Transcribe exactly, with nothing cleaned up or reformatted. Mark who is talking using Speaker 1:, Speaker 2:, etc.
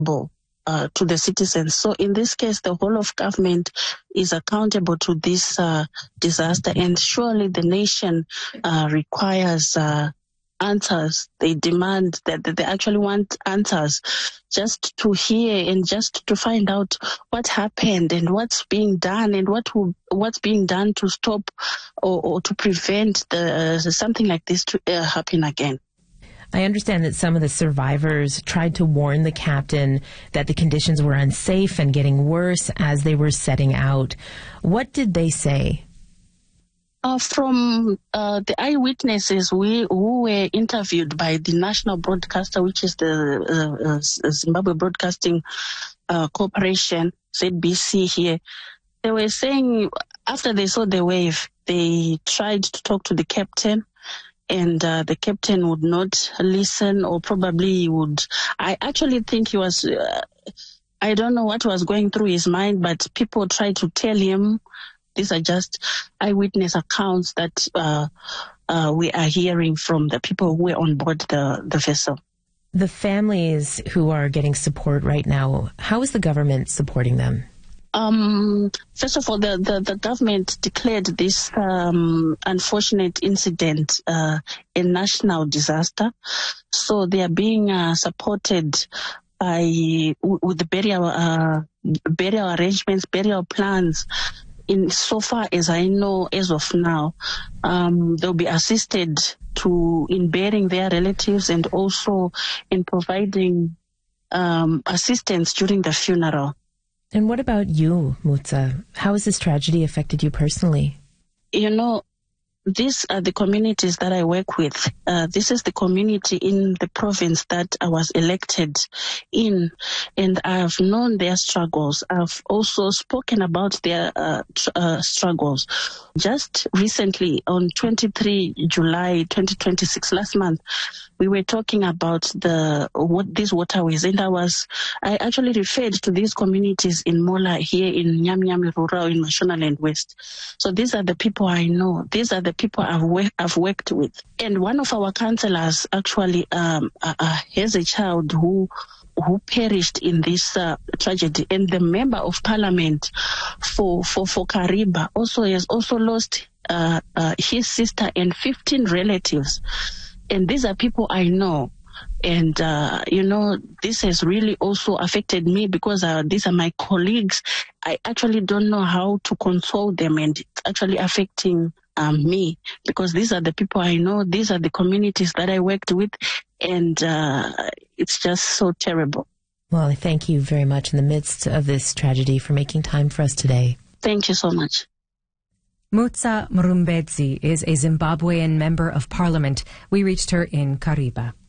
Speaker 1: Uh, to the citizens. So in this case, the whole of government is accountable to this uh, disaster, and surely the nation uh, requires uh, answers. They demand that, that they actually want answers, just to hear and just to find out what happened and what's being done and what will, what's being done to stop or, or to prevent the, uh, something like this to uh, happen again.
Speaker 2: I understand that some of the survivors tried to warn the captain that the conditions were unsafe and getting worse as they were setting out. What did they say?
Speaker 1: Uh, from uh, the eyewitnesses we, who were interviewed by the national broadcaster, which is the uh, uh, Zimbabwe Broadcasting uh, Corporation, Z B C here, they were saying after they saw the wave, they tried to talk to the captain. And uh, the captain would not listen, or probably would. I actually think he was, uh, I don't know what was going through his mind, but people tried to tell him, these are just eyewitness accounts that uh, uh, we are hearing from the people who were on board the, the vessel.
Speaker 2: The families who are getting support right now, how is the government supporting them?
Speaker 1: Um, first of all, the, the, the government declared this um, unfortunate incident uh, a national disaster. So they are being uh, supported by with the burial uh, burial arrangements, burial plans. In so far as I know, as of now, um, they'll be assisted to in burying their relatives and also in providing um, assistance during the funeral.
Speaker 2: And what about you, Mutsa? How has this tragedy affected you personally?
Speaker 1: You know, these are the communities that I work with. Uh, this is the community in the province that I was elected in, and I have known their struggles. I've also spoken about their uh, tr- uh, struggles. Just recently, on the twenty-third of July, twenty twenty-six, last month, we were talking about the what these waterways, and I was I actually referred to these communities in Mola here in Nyami Rural in Mashonaland West. So these are the people I know. These are the people I've, we- I've worked with. And one of our councillors actually um, uh, uh, has a child who who perished in this uh, tragedy, and the member of parliament for for for Kariba also has also lost uh, uh, his sister and fifteen relatives. And these are people I know. And, uh, you know, this has really also affected me because uh, these are my colleagues. I actually don't know how to console them, and it's actually affecting um, me because these are the people I know. These are the communities that I worked with. And uh, it's just so terrible.
Speaker 2: Well, I thank you very much in the midst of this tragedy for making time for us today.
Speaker 1: Thank you so much.
Speaker 3: Mutsa Mrumbedzi is a Zimbabwean member of parliament. We reached her in Kariba.